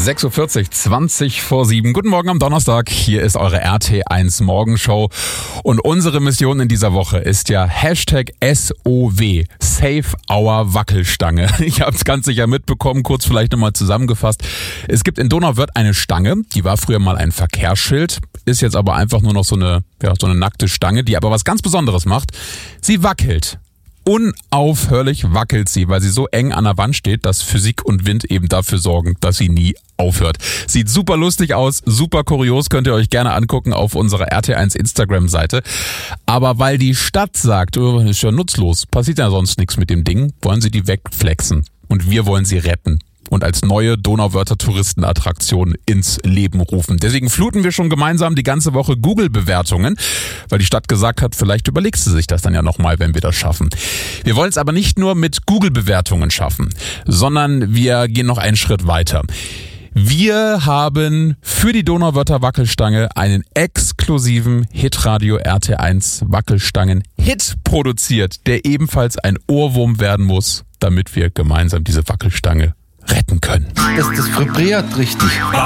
6.40 Uhr, 20 vor 7. Guten Morgen am Donnerstag. Hier ist eure RT1 Morgenshow. Und unsere Mission in dieser Woche ist ja #SOW, Save Our Wackelstange. Ich habe es ganz sicher mitbekommen, kurz vielleicht nochmal zusammengefasst. Es gibt in Donauwörth eine Stange, die war früher mal ein Verkehrsschild, ist jetzt aber einfach nur noch so eine nackte Stange, die aber was ganz Besonderes macht. Sie wackelt. Unaufhörlich wackelt sie, weil sie so eng an der Wand steht, dass Physik und Wind eben dafür sorgen, dass sie nie aufhört. Sieht super lustig aus, super kurios, könnt ihr euch gerne angucken auf unserer RT1 Instagram-Seite. Aber weil die Stadt sagt, ist ja nutzlos, passiert ja sonst nichts mit dem Ding, wollen sie die wegflexen. Und wir wollen sie retten und als neue Donauwörther Touristenattraktion ins Leben rufen. Deswegen fluten wir schon gemeinsam die ganze Woche Google-Bewertungen, weil die Stadt gesagt hat, vielleicht überlegst du sich das dann ja nochmal, wenn wir das schaffen. Wir wollen es aber nicht nur mit Google-Bewertungen schaffen, sondern wir gehen noch einen Schritt weiter. Wir haben für die Donauwörther Wackelstange einen exklusiven Hitradio RT1 Wackelstangen-Hit produziert, der ebenfalls ein Ohrwurm werden muss, damit wir gemeinsam diese Wackelstange retten können. Das vibriert richtig.